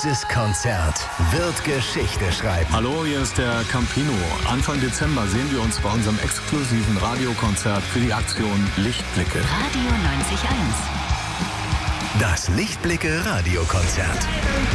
Dieses Konzert wird Geschichte schreiben. Hallo, hier ist der Campino. Anfang Dezember sehen wir uns bei unserem exklusiven Radiokonzert für die Aktion Lichtblicke. Radio 90.1. Das Lichtblicke Radiokonzert.